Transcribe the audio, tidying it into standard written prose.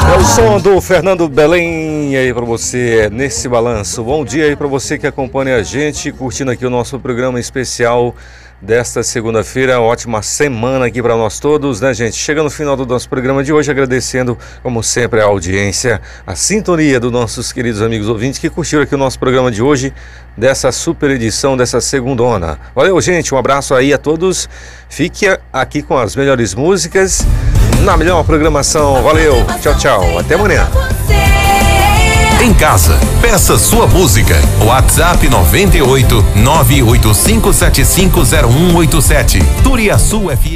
É o som do Fernando Belém aí pra você, nesse balanço. Bom dia aí pra você que acompanha a gente, curtindo aqui o nosso programa especial desta segunda-feira. Ótima semana aqui para nós todos, né, gente? Chegando no final do nosso programa de hoje, agradecendo, como sempre, a audiência, a sintonia dos nossos queridos amigos ouvintes que curtiram aqui o nosso programa de hoje, dessa super edição, dessa segundona. Valeu, gente, um abraço aí a todos. Fique aqui com as melhores músicas, na melhor programação. Valeu, tchau, tchau, até amanhã. Em casa, peça sua música. WhatsApp 98 985750187. Turiaçu FM.